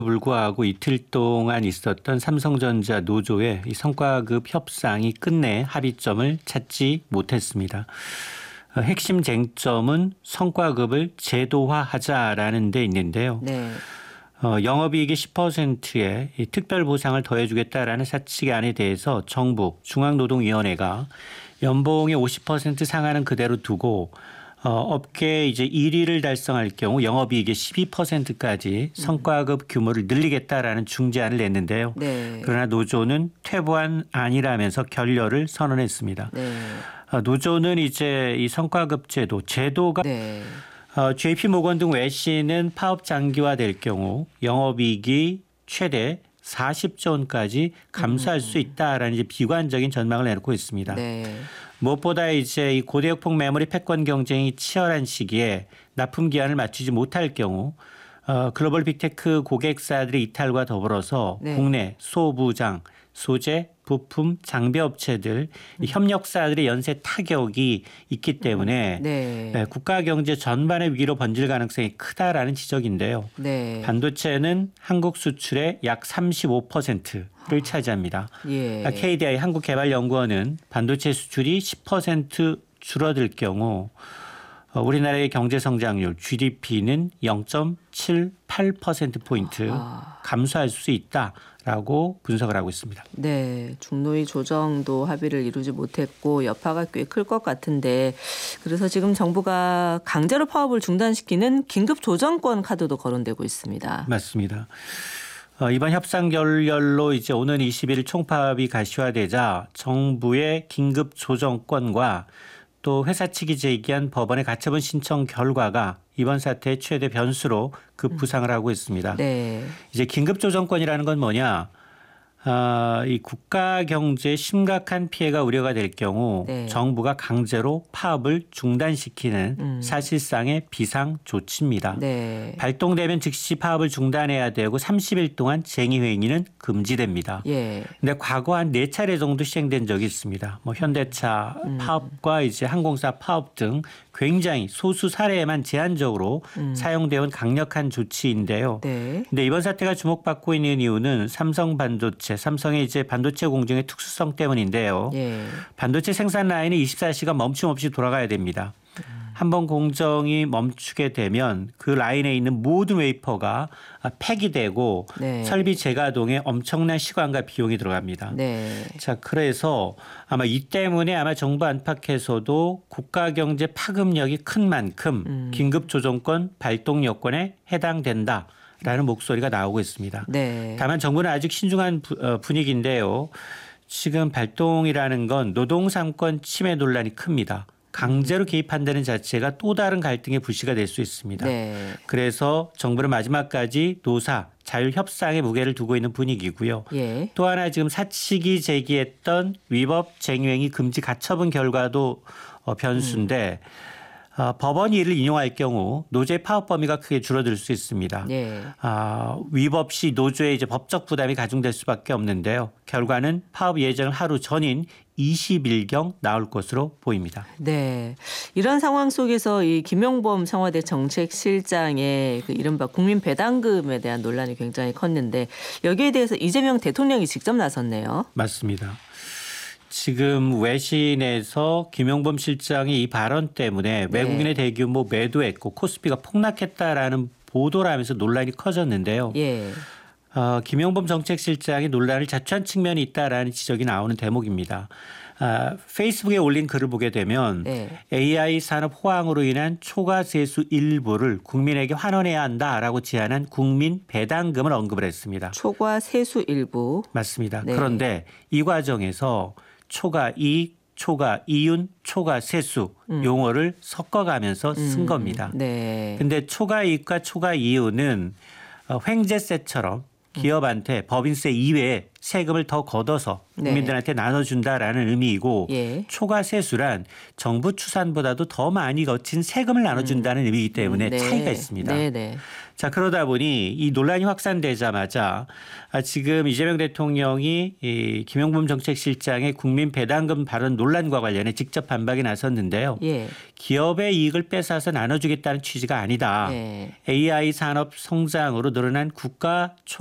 불구하고 이틀 동안 있었던 삼성전자 노조의 이 성과급 협상이 끝내 합의점을 찾지 못했습니다. 핵심 쟁점은 성과급을 제도화하자라는 데 있는데요. 네. 영업이익의 10%의 특별 보상을 더해주겠다라는 사측안에 대해서 정부 중앙노동위원회가 연봉의 50% 상한은 그대로 두고 업계 이제 1위를 달성할 경우 영업이익의 12%까지 성과급 규모를 늘리겠다라는 중재안을 냈는데요. 네. 그러나 노조는 퇴보한 안이라면서 결렬을 선언했습니다. 네. 노조는 이제 이 성과급 제도가 네. JP모건 등 외신은 파업 장기화될 경우 영업이익이 최대 40조 원까지 감소할 수 있다라는 이제 비관적인 전망을 내놓고 있습니다. 네. 무엇보다 이제 이 고대역폭 메모리 패권 경쟁이 치열한 시기에 납품 기한을 맞추지 못할 경우 글로벌 빅테크 고객사들의 이탈과 더불어서 네. 국내 소부장, 소재, 부품, 장비 업체들, 협력사들의 연쇄 타격이 있기 때문에 네. 국가 경제 전반의 위기로 번질 가능성이 크다라는 지적인데요. 네. 반도체는 한국 수출의 약 35%를 차지합니다. 예. KDI 한국개발연구원은 반도체 수출이 10% 줄어들 경우 우리나라의 경제 성장률 GDP는 0.78%포인트 감소할 수 있다라고 분석을 하고 있습니다. 네. 중노위 조정도 합의를 이루지 못했고 여파가 꽤 클 것 같은데 그래서 지금 정부가 강제로 파업을 중단시키는 긴급 조정권 카드도 거론되고 있습니다. 맞습니다. 이번 협상 결렬로 이제 오는 21일 총파업이 가시화되자 정부의 긴급 조정권과 또 회사 측이 제기한 법원의 가처분 신청 결과가 이번 사태의 최대 변수로 급부상을 하고 있습니다. 네. 이제 긴급 조정권이라는 건 뭐냐? 이 국가 경제에 심각한 피해가 우려가 될 경우 네. 정부가 강제로 파업을 중단시키는 사실상의 비상 조치입니다. 네. 발동되면 즉시 파업을 중단해야 되고 30일 동안 쟁의회의는 금지됩니다. 예. 근데 과거 한 4차례 정도 시행된 적이 있습니다. 뭐 현대차 파업과 이제 항공사 파업 등 굉장히 소수 사례에만 제한적으로 사용되어 온 강력한 조치인데요. 네. 근데 이번 사태가 주목받고 있는 이유는 삼성 반도체, 삼성의 이제 반도체 공정의 특수성 때문인데요. 예. 반도체 생산 라인이 24시간 멈춤 없이 돌아가야 됩니다. 한번 공정이 멈추게 되면 그 라인에 있는 모든 웨이퍼가 폐기되고 네. 설비 재가동에 엄청난 시간과 비용이 들어갑니다. 네. 자, 그래서 아마 이 때문에 아마 정부 안팎에서도 국가 경제 파급력이 큰 만큼 긴급 조정권 발동 요건에 해당된다라는 목소리가 나오고 있습니다. 네. 다만 정부는 아직 신중한 분위기인데요. 지금 발동이라는 건 노동 삼권 침해 논란이 큽니다. 강제로 개입한다는 자체가 또 다른 갈등의 불씨가 될 수 있습니다. 네. 그래서 정부는 마지막까지 노사 자율협상에 무게를 두고 있는 분위기고요. 예. 또 하나 지금 사측이 제기했던 위법 쟁의행위 금지 가처분 결과도 변수인데 법원이 이를 인용할 경우 노조의 파업 범위가 크게 줄어들 수 있습니다. 예. 위법 시 노조의 이제 법적 부담이 가중될 수밖에 없는데요. 결과는 파업 예정을 하루 전인 20일경 나올 것으로 보입니다. 네. 이런 상황 속에서 이 김용범 청와대 정책실장의 그 이른바 국민 배당금에 대한 논란이 굉장히 컸는데 여기에 대해서 이재명 대통령이 직접 나섰네요. 맞습니다. 지금 외신에서 김용범 실장이 이 발언 때문에 네. 외국인의 대규모 매도했고 코스피가 폭락했다라는 보도를 하면서 논란이 커졌는데요. 예. 김용범 정책실장이 논란을 자초한 측면이 있다라는 지적이 나오는 대목입니다. 페이스북에 올린 글을 보게 되면 네. AI 산업 호황으로 인한 초과 세수 일부를 국민에게 환원해야 한다라고 제안한 국민 배당금을 언급을 했습니다. 초과 세수 일부. 맞습니다. 네. 그런데 이 과정에서 초과 이익, 초과 이윤, 초과 세수 용어를 섞어가면서 쓴 겁니다. 네. 근데 초과 이익과 초과 이윤은 횡재세처럼 기업한테 법인세 이외에 세금을 더 걷어서 국민들한테 나눠준다라는 의미이고 예. 초과세수란 정부 추산보다도 더 많이 거친 세금을 나눠준다는 의미이기 때문에 네. 차이가 있습니다. 네네. 자, 그러다 보니 이 논란이 확산되자마자 지금 이재명 대통령이 이 김용범 정책실장의 국민 배당금 발언 논란과 관련해 직접 반박에 나섰는데요. 예. 기업의 이익을 뺏어서 나눠주겠다는 취지가 아니다. 예. AI 산업 성장으로 늘어난 국가